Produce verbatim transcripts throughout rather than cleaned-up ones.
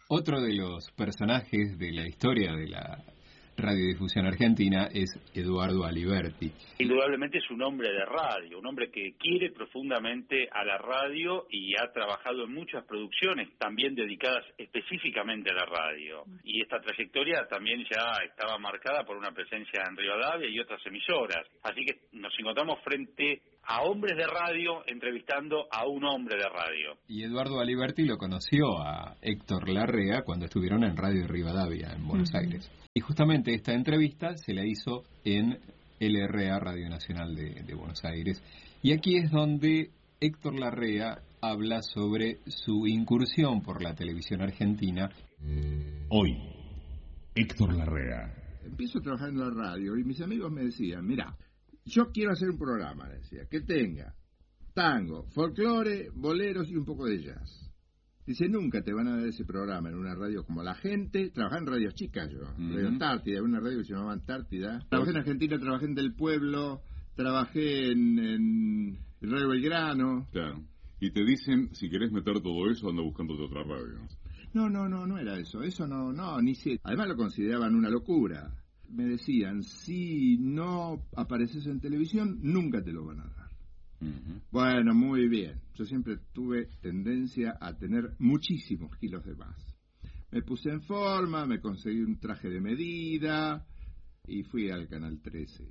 Otro de los personajes de la historia de la radiodifusión argentina es Eduardo Aliberti. Indudablemente es un hombre de radio, un hombre que quiere profundamente a la radio y ha trabajado en muchas producciones también dedicadas específicamente a la radio. Y esta trayectoria también ya estaba marcada por una presencia en Rivadavia y otras emisoras. Así que nos encontramos frente a hombres de radio entrevistando a un hombre de radio. Y Eduardo Aliberti lo conoció a Héctor Larrea cuando estuvieron en Radio Rivadavia, en Buenos uh-huh. Aires. Y justamente esta entrevista se la hizo en L R A, Radio Nacional de, de Buenos Aires. Y aquí es donde Héctor Larrea habla sobre su incursión por la televisión argentina. Hoy, Héctor Larrea. Empiezo a trabajar en la radio y mis amigos me decían, mira, yo quiero hacer un programa, decía, que tenga tango, folclore, boleros y un poco de jazz. Dice, nunca te van a dar ese programa en una radio como La Gente. Trabajé en radios chicas yo, uh-huh. Radio Antártida, una radio que se llamaba Antártida. Trabajé en Argentina, trabajé en Del Pueblo, trabajé en, en Radio Belgrano. Claro. Y te dicen, si querés meter todo eso, anda buscándote otra radio. No, no, no, no era eso. Eso no, no, ni si. Además lo consideraban una locura. Me decían, si no apareces en televisión, nunca te lo van a dar. Uh-huh. Bueno, muy bien. Yo siempre tuve tendencia a tener muchísimos kilos de más. Me puse en forma, me conseguí un traje de medida y fui al Canal trece.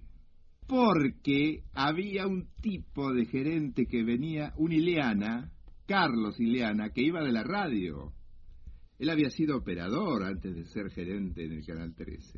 Porque había un tipo de gerente que venía, un Ileana, Carlos Ileana, que iba de la radio. Él había sido operador antes de ser gerente en el Canal trece.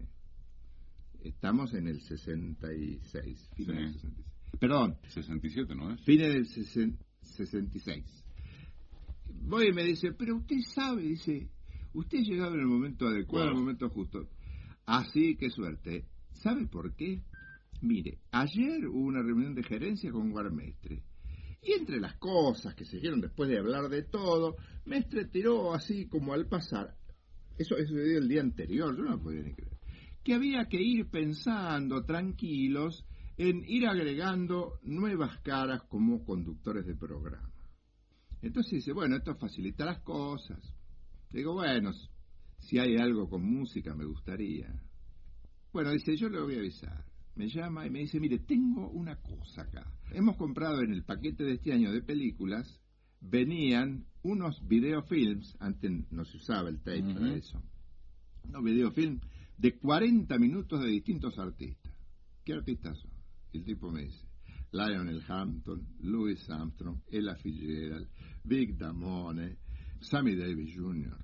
Estamos en el sesenta y seis, fines sí. del sesenta y seis. Perdón. sesenta y siete, ¿no es? Fines del sesenta y seis. Voy y me dice, pero usted sabe, dice, usted ha llegado en el momento adecuado, en el momento justo. Así, qué suerte. ¿Sabe por qué? Mire, ayer hubo una reunión de gerencia con Guarmestre. Y entre las cosas que se dijeron después de hablar de todo, Mestre tiró así como al pasar. Eso sucedió el día anterior, yo no podía ni creer. Que había que ir pensando tranquilos en ir agregando nuevas caras como conductores de programa. Entonces dice, bueno, esto facilita las cosas. Digo, bueno, si hay algo con música me gustaría. Bueno, dice, yo le voy a avisar. Me llama y me dice, mire, tengo una cosa acá. Hemos comprado en el paquete de este año de películas, venían unos videofilms, antes no se usaba el tape uh-huh. para eso, unos videofilms de cuarenta minutos de distintos artistas. ¿Qué artistas son? El tipo me dice, Lionel Hampton, Louis Armstrong, Ella Fitzgerald, Vic Damone, Sammy Davis junior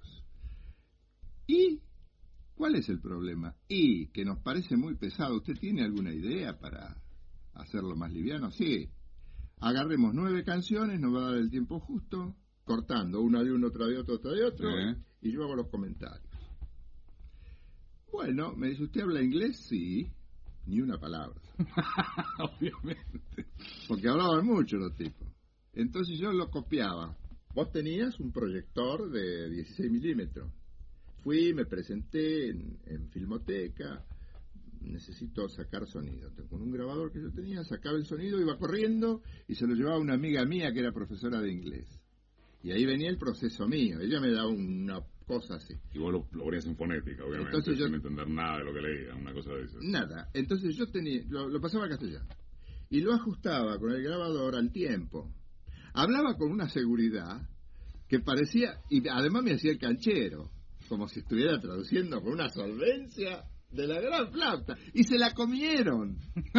¿Y cuál es el problema? Y que nos parece muy pesado. ¿Usted tiene alguna idea para hacerlo más liviano? Sí. Agarremos nueve canciones, nos va a dar el tiempo justo, cortando una de uno, otra de otro, otra de otro, ¿Eh? y yo hago los comentarios. Bueno, me dice, ¿usted habla inglés? Sí. Ni una palabra. Obviamente. Porque hablaban mucho los tipos. Entonces yo lo copiaba. Vos tenías un proyector de dieciséis milímetros. Fui, me presenté en, en Filmoteca. Necesito sacar sonido. Con un grabador que yo tenía, sacaba el sonido, iba corriendo y se lo llevaba a una amiga mía que era profesora de inglés. Y ahí venía el proceso mío. Ella me daba una cosa así. Y vos lo, lo ponías en fonética, obviamente, entonces yo, sin entender nada de lo que leía, una cosa de esas. Nada. Entonces yo tenía, lo, lo pasaba a castellano. Y lo ajustaba con el grabador al tiempo. Hablaba con una seguridad que parecía, y además me hacía el canchero, como si estuviera traduciendo con una solvencia de la gran flauta. Y se la comieron.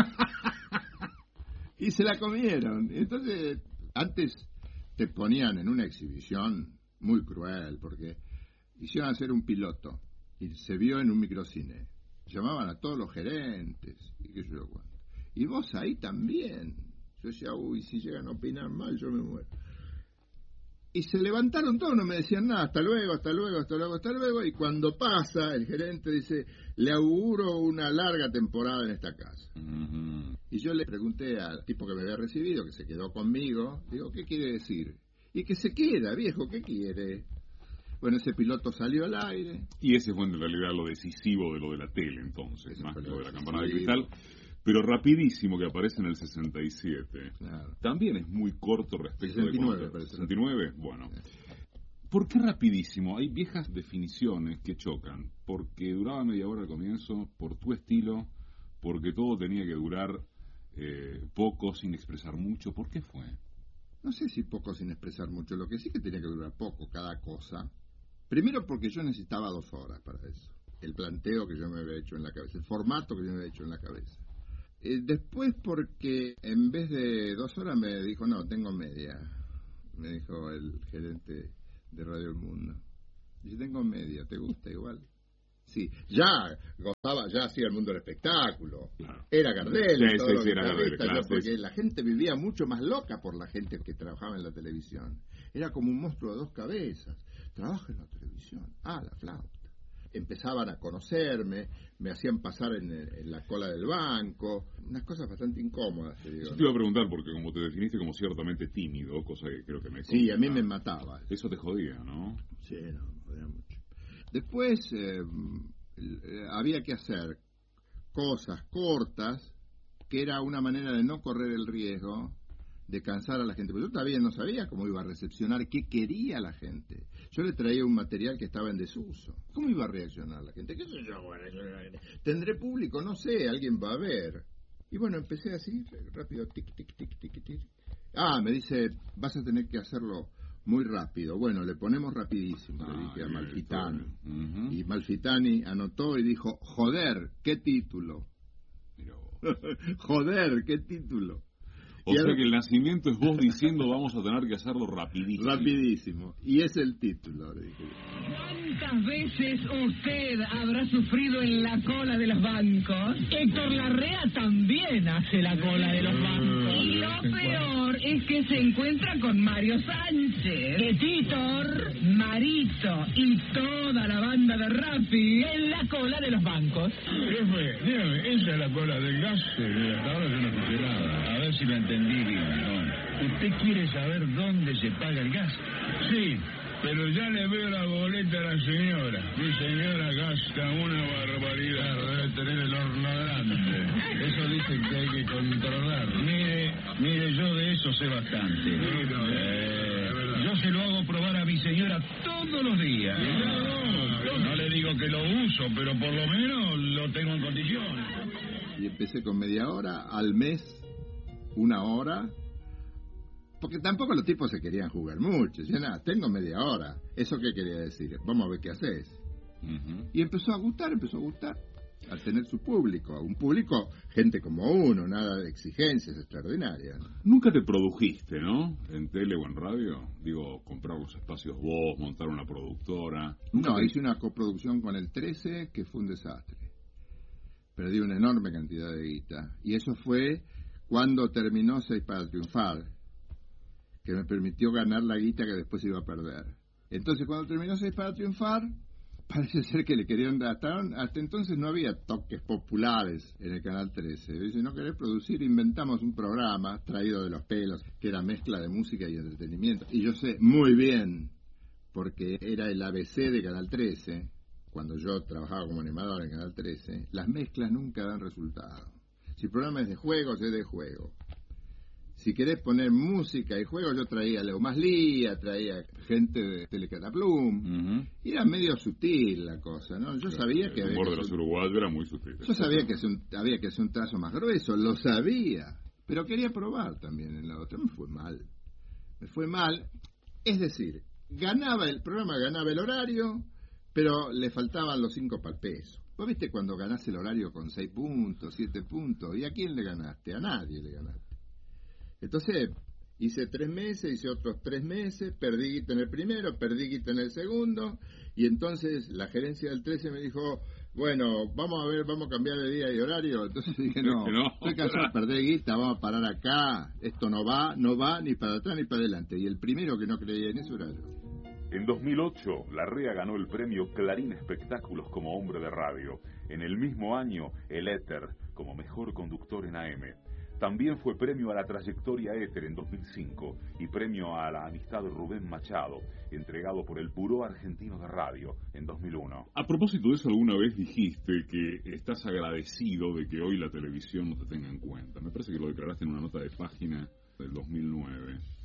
y se la comieron. Entonces, antes te ponían en una exhibición muy cruel, porque hicieron hacer un piloto y se vio en un microcine. Llamaban a todos los gerentes y qué sé yo cuánto. Y vos ahí también. Yo decía, uy, si llegan a opinar mal, yo me muero. Y se levantaron todos, no me decían nada, hasta luego, hasta luego, hasta luego, hasta luego. Y cuando pasa, el gerente dice, le auguro una larga temporada en esta casa. Uh-huh. Y yo le pregunté al tipo que me había recibido, que se quedó conmigo, digo, ¿qué quiere decir? Y que se queda, viejo, ¿qué quiere? Bueno, ese piloto salió al aire. Y ese fue en realidad lo decisivo de lo de la tele, entonces, ese más que lo de la campana de cristal. Pero rapidísimo, que aparece en el sesenta y siete. Claro. También es muy corto respecto sesenta y nueve, de... ¿sesenta y nueve? Bueno. ¿Por qué rapidísimo? Hay viejas definiciones que chocan. Porque duraba media hora al comienzo, por tu estilo, porque todo tenía que durar eh, poco, sin expresar mucho. ¿Por qué fue? No sé si poco sin expresar mucho. Lo que sí que tenía que durar poco cada cosa. Primero porque yo necesitaba dos horas para eso. El planteo que yo me había hecho en la cabeza, el formato que yo me había hecho en la cabeza. Eh, después porque en vez de dos horas me dijo, no, tengo media. Me dijo el gerente de Radio El Mundo. Dice, tengo media, ¿te gusta igual? Sí, ya gozaba, ya hacía el mundo del espectáculo. Claro. Era Gardel, sí, todo sí, lo sí, era Gardel, claro, ya, porque sí. La gente vivía mucho más loca por la gente que trabajaba en la televisión. Era como un monstruo de dos cabezas. Trabaja en la televisión, ah, la flauta. Empezaban a conocerme, me hacían pasar en, en la cola del banco, unas cosas bastante incómodas, te digo. Yo te iba a preguntar, porque como te definiste como ciertamente tímido, cosa que creo que me... Sí, a mí me mataba. Eso te jodía, ¿no? Sí, no, me jodía mucho. Después eh, eh, había que hacer cosas cortas, que era una manera de no correr el riesgo de cansar a la gente. Pero yo todavía no sabía cómo iba a recepcionar, qué quería la gente. Yo le traía un material que estaba en desuso. ¿Cómo iba a reaccionar la gente? ¿Qué sé yo? ¿Tendré público? No sé, alguien va a ver. Y bueno, empecé así, rápido, tic, tic, tic, tic, tic. Ah, me dice, vas a tener que hacerlo muy rápido. Bueno, le ponemos rapidísimo, ah, le dije a Malfitani. Uh-huh. Y Malfitani anotó y dijo, joder, ¿qué título? Joder, ¿qué título? O y sea ahora... que el nacimiento es vos diciendo vamos a tener que hacerlo rapidísimo. Rapidísimo. Y es el título, le dije. ¿Cuántas veces usted habrá sufrido en la cola de los bancos? Héctor Larrea también hace la cola de los bancos. Y lo peor es que se encuentra con Mario Sánchez, que Titor, Marito y toda la banda de Rappi en la cola de los bancos. Jefe, dígame, esa es la cola del gas. Hasta ahora yo no escuché nada. A ver si lo entendí bien, ¿no? ¿Usted quiere saber dónde se paga el gas? Sí, pero ya le veo la boleta a la señora. Mi señora gasta una barbaridad, debe tener el horno grande. Eso dicen que hay que controlar. Mire, mire, yo de eso sé bastante. Eh, yo se lo hago probar a mi señora todos los días. No, no le digo que lo uso, pero por lo menos lo tengo en condiciones. Y empecé con media hora, al mes una hora, porque tampoco los tipos se querían jugar mucho. Decían, nada, tengo media hora. ¿Eso qué quería decir? Vamos a ver qué haces. Uh-huh. Y empezó a gustar, empezó a gustar, al tener su público. Un público, gente como uno, nada de exigencias extraordinarias. Nunca te produjiste, ¿no? En tele o en radio. Digo, comprar los espacios vos, montar una productora. No, te... hice una coproducción con el trece que fue un desastre. Perdí una enorme cantidad de guita. Y eso fue cuando terminó Seis para Triunfar, que me permitió ganar la guita que después iba a perder. Entonces, cuando terminó Seis para Triunfar, parece ser que le querían dar, hasta, hasta entonces no había toques populares en el Canal trece. Dice, no querés producir, inventamos un programa traído de los pelos, que era mezcla de música y entretenimiento. Y yo sé muy bien, porque era el A B C de Canal trece, cuando yo trabajaba como animador en Canal trece, las mezclas nunca dan resultado. Si el programa es de juegos, es de juego. Si querés poner música y juego, yo traía a Leo Maslía, traía gente de Telecataplum. Uh-huh. Y era medio sutil la cosa, ¿no? Yo claro, sabía que... El humor de los uruguayos era muy sutil. Yo sabía que un, había que hacer un trazo más grueso, lo sabía. Pero quería probar también en la otra. Me fue mal. Me fue mal. Es decir, ganaba el programa, ganaba el horario, pero le faltaban los cinco para el peso. ¿Vos viste cuando ganás el horario con seis puntos, siete puntos? ¿Y a quién le ganaste? A nadie le ganaste. Entonces, hice tres meses, hice otros tres meses, perdí guita en el primero, perdí guita en el segundo, y entonces la gerencia del trece me dijo, bueno, vamos a ver, vamos a cambiar de día y horario. Entonces dije, no, no. estoy cansado de perder guita, vamos a parar acá, esto no va, no va ni para atrás ni para adelante. Y el primero que no creía en eso era yo. En dos mil ocho, Larrea ganó el premio Clarín Espectáculos como hombre de radio. En el mismo año, el Éter como mejor conductor en A M. También fue premio a la trayectoria Éter en dos mil cinco y premio a la amistad Rubén Machado, entregado por el Buró Argentino de Radio en dos mil uno. A propósito de eso, alguna vez dijiste que estás agradecido de que hoy la televisión no te tenga en cuenta. Me parece que lo declaraste en una nota de página del dos mil nueve.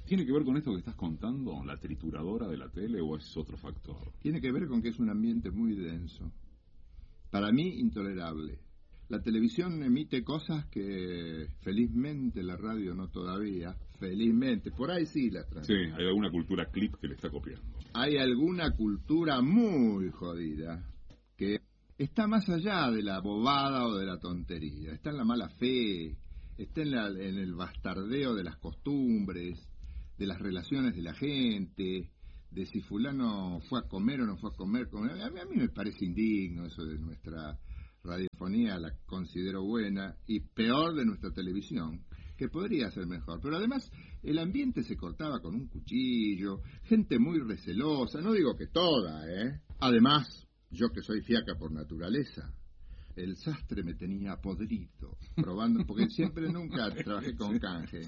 ¿Tiene que ver con esto que estás contando, la trituradora de la tele, o es otro factor? Tiene que ver con que es un ambiente muy denso. Para mí, intolerable. La televisión emite cosas que felizmente la radio no todavía. Felizmente, por ahí sí las trae. Sí, hay alguna cultura clip que le está copiando. Hay alguna cultura muy jodida que está más allá de la bobada o de la tontería. Está en la mala fe, está en, la, en el bastardeo de las costumbres, de las relaciones de la gente, de si fulano fue a comer o no fue a comer. A mí, a mí me parece indigno eso de nuestra radiofonía, la considero buena, y peor de nuestra televisión, que podría ser mejor. Pero además el ambiente se cortaba con un cuchillo, gente muy recelosa, no digo que toda, ¿eh? Además, yo que soy fiaca por naturaleza, el sastre me tenía podrido, probando, porque siempre nunca trabajé con canje.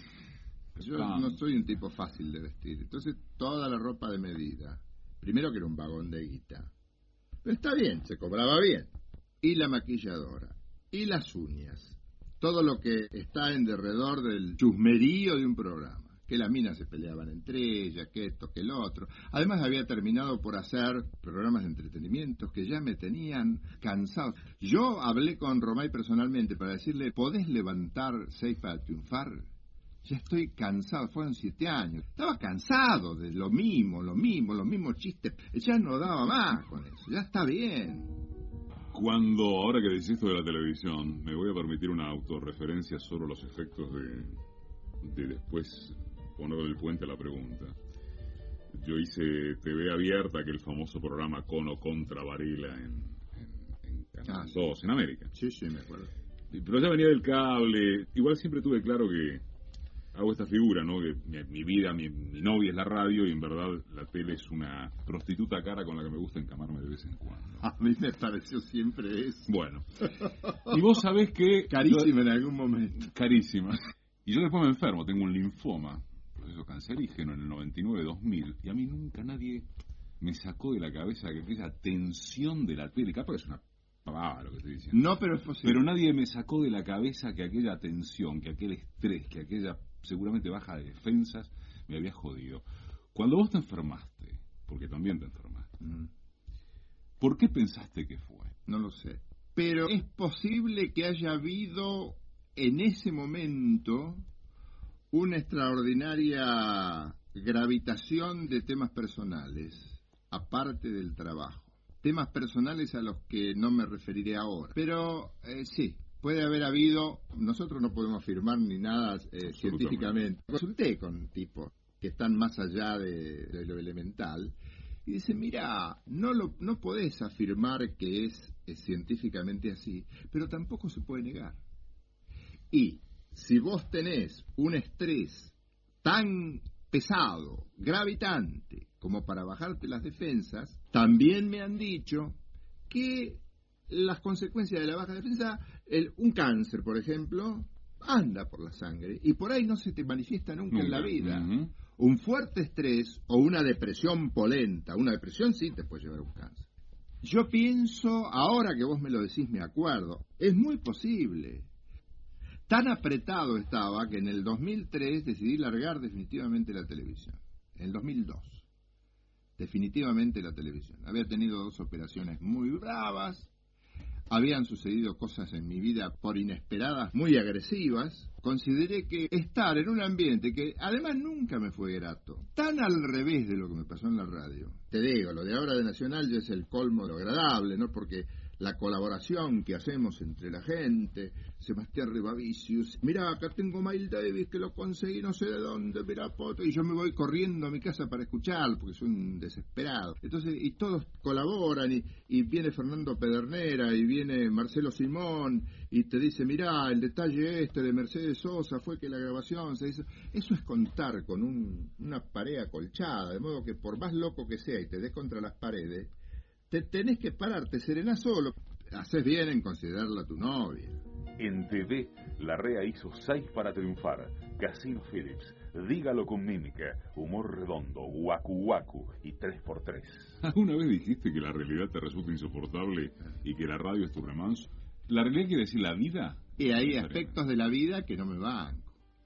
Yo no soy un tipo fácil de vestir, entonces toda la ropa de medida. Primero que era un vagón de guita. Pero está bien, se cobraba bien. Y la maquilladora, y las uñas, todo lo que está en derredor del chusmerío de un programa, que las minas se peleaban entre ellas, que esto, que el otro. Además había terminado por hacer programas de entretenimiento que ya me tenían cansado. Yo hablé con Romay personalmente para decirle, ¿podés levantar seis para triunfar? Ya estoy cansado, fueron siete años. Estaba cansado de lo mismo, lo mismo, los mismos chistes. Ya no daba más con eso, ya está bien. Cuando, ahora que decís esto de la televisión, me voy a permitir una autorreferencia sobre los efectos de, de después poner el puente a la pregunta. Yo hice T V abierta, aquel famoso programa con o contra Varela en, en, en Canal Ah, dos, en América. Sí, sí, me acuerdo. Pero ya venía del cable. Igual siempre tuve claro que hago esta figura, ¿no? Que mi, mi vida, mi, mi novia es la radio, y en verdad la tele es una prostituta cara con la que me gusta encamarme de vez en cuando. A mí me pareció siempre eso. Bueno. Y vos sabés que... Carísima yo, en algún momento. Carísima. Y yo después me enfermo, tengo un linfoma, proceso cancerígeno en el noventa y nueve dos mil, y a mí nunca nadie me sacó de la cabeza que aquella tensión de la tele, capaz que es una pavada lo que estoy diciendo. No, pero es posible. Pero nadie me sacó de la cabeza que aquella tensión, que aquel estrés, que aquella seguramente baja de defensas me había jodido. Cuando vos te enfermaste, porque también te enfermaste, Mm. ¿por qué pensaste que fue? No lo sé. Pero es posible que haya habido en ese momento una extraordinaria gravitación de temas personales, aparte del trabajo. Temas personales a los que no me referiré ahora. Pero eh, sí, puede haber habido, nosotros no podemos afirmar ni nada eh, científicamente. Consulté con tipos que están más allá de, de lo elemental, y dice, mira, no lo no podés afirmar que es, es científicamente así, pero tampoco se puede negar. Y si vos tenés un estrés tan pesado, gravitante, como para bajarte las defensas, también me han dicho que las consecuencias de la baja defensa, el, un cáncer, por ejemplo, anda por la sangre y por ahí no se te manifiesta nunca, nunca. en la vida. Uh-huh. Un fuerte estrés o una depresión polenta, una depresión sí te puede llevar a un cáncer. Yo pienso, ahora que vos me lo decís me acuerdo, es muy posible. Tan apretado estaba que en el dos mil tres decidí largar definitivamente la televisión. En el dos mil dos. Definitivamente la televisión. Había tenido dos operaciones muy bravas. Habían sucedido cosas en mi vida por inesperadas, muy agresivas. Consideré que estar en un ambiente que además nunca me fue grato, tan al revés de lo que me pasó en la radio. Te digo, lo de ahora de Nacional ya es el colmo de lo agradable, ¿no? Porque la colaboración que hacemos entre la gente, Sebastián Ribavicius, mirá, acá tengo Miles Davis que lo conseguí no sé de dónde, mirá, poto, y yo me voy corriendo a mi casa para escuchar, porque soy un desesperado. Entonces, y todos colaboran, y, y viene Fernando Pedernera, y viene Marcelo Simón, y te dice, mirá, el detalle este de Mercedes Sosa fue que la grabación se hizo. Eso es contar con un, una pared acolchada, de modo que por más loco que sea y te des contra las paredes, te tenés que parar, te serenás solo. Haces bien en considerarla tu novia. En T V, Larrea hizo seis para triunfar. Casino Phillips, Dígalo con mímica, Humor redondo, Waku Waku y tres por tres. ¿Alguna vez dijiste que la realidad te resulta insoportable y que la radio es tu remanso? ¿La realidad quiere decir la vida? Y hay aspectos de la vida que no me banco.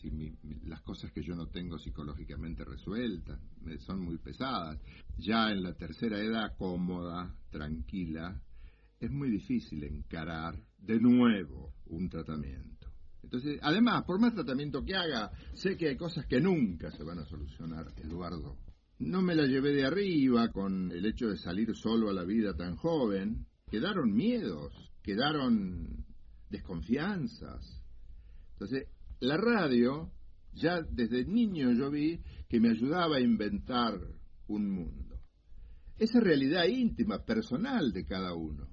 y mi, mi, las cosas que yo no tengo psicológicamente resueltas, me, son muy pesadas. Ya en la tercera edad, cómoda, tranquila, es muy difícil encarar de nuevo un tratamiento. Entonces, además, por más tratamiento que haga, sé que hay cosas que nunca se van a solucionar, Eduardo. No me la llevé de arriba con el hecho de salir solo a la vida tan joven. Quedaron miedos, quedaron desconfianzas. Entonces, la radio, ya desde niño yo vi que me ayudaba a inventar un mundo. Esa realidad íntima, personal de cada uno.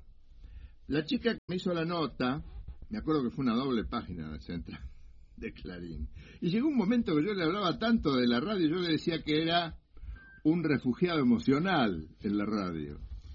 La chica que me hizo la nota, me acuerdo que fue una doble página en el centro de Clarín. Y llegó un momento que yo le hablaba tanto de la radio, yo le decía que era un refugiado emocional en la radio.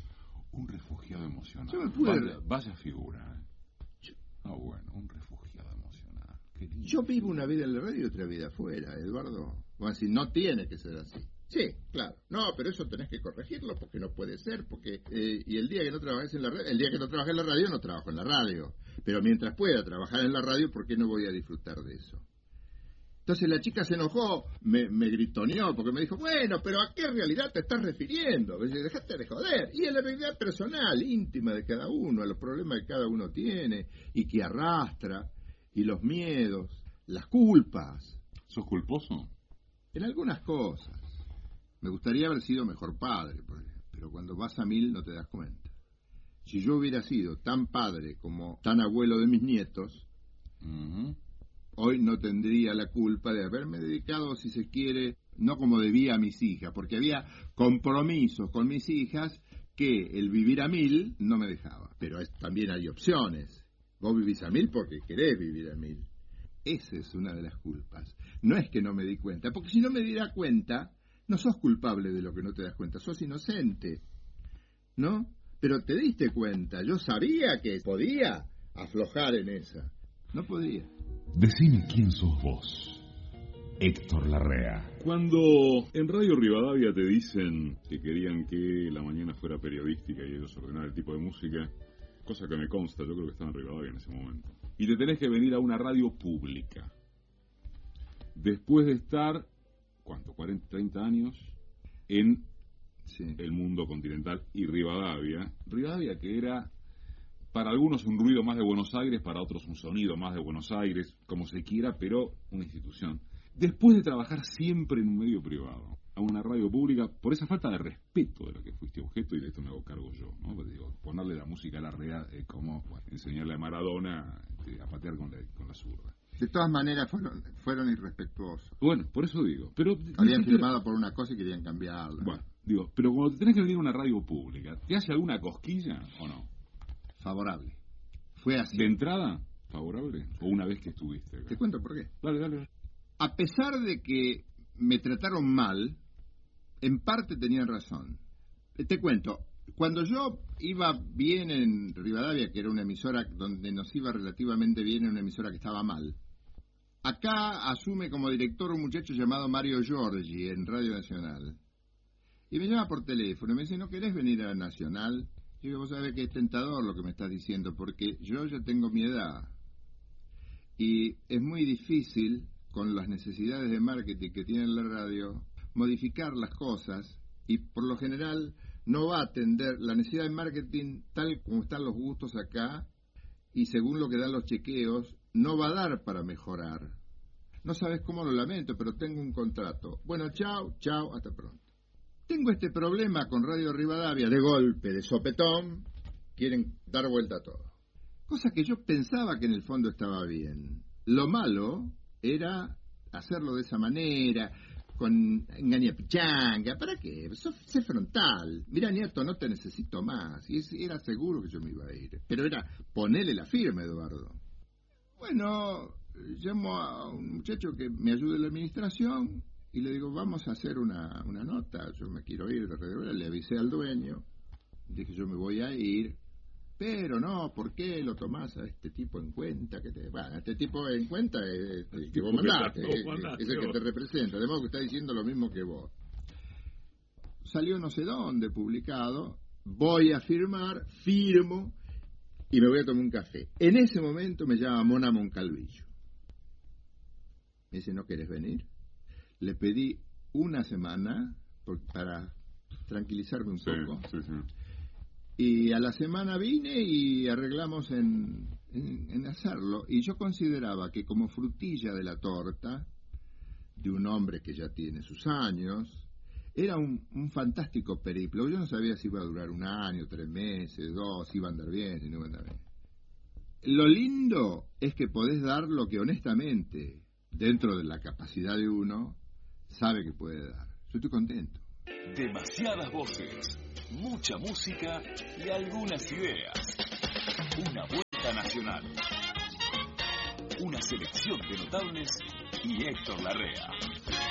Un refugiado emocional. Yo me pude... Vaya, vaya figura. ¿eh? Ah, bueno, un refugiado emocional. Qué lindo. Yo vivo una vida en la radio y otra vida afuera, Eduardo. Vamos a decir, no tiene que ser así. Sí, claro. No, pero eso tenés que corregirlo porque no puede ser, porque eh, y el día que no trabajes en la radio, el día que no trabajé en la radio, no trabajo en la radio. Pero mientras pueda trabajar en la radio, ¿por qué no voy a disfrutar de eso? Entonces la chica se enojó, me, me gritoneó, porque me dijo, bueno, pero ¿a qué realidad te estás refiriendo? Me dice, dejate de joder. Y es la realidad personal, íntima de cada uno, a los problemas que cada uno tiene, y que arrastra, y los miedos, las culpas. ¿Sos culposo? En algunas cosas. Me gustaría haber sido mejor padre, pero cuando vas a mil no te das cuenta. Si yo hubiera sido tan padre como tan abuelo de mis nietos, uh-huh. hoy no tendría la culpa de haberme dedicado, si se quiere, no como debía a mis hijas, porque había compromisos con mis hijas que el vivir a mil no me dejaba. Pero es, también hay opciones. Vos vivís a mil porque querés vivir a mil. Esa es una de las culpas. No es que no me di cuenta, porque si no me diera cuenta, no sos culpable de lo que no te das cuenta, sos inocente, ¿no? Pero te diste cuenta, yo sabía que podía aflojar en esa. No podía. Decime quién sos vos, Héctor Larrea. Cuando en Radio Rivadavia te dicen que querían que la mañana fuera periodística y ellos ordenaran el tipo de música, cosa que me consta, yo creo que estaba en Rivadavia en ese momento, y te tenés que venir a una radio pública, después de estar, ¿cuánto? cuarenta, treinta años en sí. el mundo continental y Rivadavia. Rivadavia que era para algunos un ruido más de Buenos Aires, para otros un sonido más de Buenos Aires, como se quiera, pero una institución. Después de trabajar siempre en un medio privado, a una radio pública, por esa falta de respeto de lo que fuiste objeto, y de esto me hago cargo yo, ¿no? Pues digo, ponerle la música a la Larrea es como bueno, enseñarle a Maradona este, a patear con la, con la zurda. De todas maneras fueron, fueron irrespetuosos. Bueno, por eso digo. Pero habían firmado por una cosa y querían cambiarla. Bueno, digo, pero cuando te tenés que venir a una radio pública, ¿te hace alguna cosquilla o no? Favorable. Fue así. ¿De entrada, favorable? ¿O una vez que estuviste acá? Te cuento por qué. Dale, dale. A pesar de que me trataron mal, en parte tenían razón. Te cuento. Cuando yo iba bien en Rivadavia, que era una emisora donde nos iba relativamente bien, en una emisora que estaba mal, acá asume como director un muchacho llamado Mario Giorgi en Radio Nacional. Y me llama por teléfono y me dice, ¿no querés venir a Nacional? Y yo, vos sabés que es tentador lo que me estás diciendo, porque yo ya tengo mi edad. Y es muy difícil, con las necesidades de marketing que tiene la radio, modificar las cosas. Y por lo general no va a atender la necesidad de marketing tal como están los gustos acá, y según lo que dan los chequeos, no va a dar para mejorar. No sabes cómo lo lamento, pero tengo un contrato. Bueno, chao, chao, hasta pronto. Tengo este problema con Radio Rivadavia, de golpe, de sopetón, quieren dar vuelta a todo. Cosa que yo pensaba que en el fondo estaba bien. Lo malo era hacerlo de esa manera, con engañapichanga. ¿Para qué? Sé frontal. Mira, nieto, no te necesito más. Y era seguro que yo me iba a ir. Pero era ponerle la firma, Eduardo. Bueno, llamo a un muchacho que me ayude en la administración y le digo, vamos a hacer una, una nota. Yo me quiero ir de Radio. Le avisé al dueño. Dije, yo me voy a ir. Pero no, ¿por qué lo tomás a este tipo en cuenta? Que te, bueno, este tipo en cuenta es el que vos mandaste, es, es el que te representa, de modo que está diciendo lo mismo que vos. Salió no sé dónde, publicado, voy a firmar, firmo, y me voy a tomar un café. En ese momento me llama Mona Moncalvillo. Me dice, ¿no querés venir? Le pedí una semana por, para tranquilizarme un sí, poco. Sí, sí. Y a la semana vine y arreglamos en, en, en hacerlo. Y yo consideraba que como frutilla de la torta, de un hombre que ya tiene sus años, era un, un fantástico periplo. Yo no sabía si iba a durar un año, tres meses, dos, si iba a andar bien, si no iba a andar bien. Lo lindo es que podés dar lo que honestamente, dentro de la capacidad de uno, sabe que puede dar. Yo estoy contento. Demasiadas voces, mucha música y algunas ideas. Una vuelta nacional. Una selección de notables y Héctor Larrea.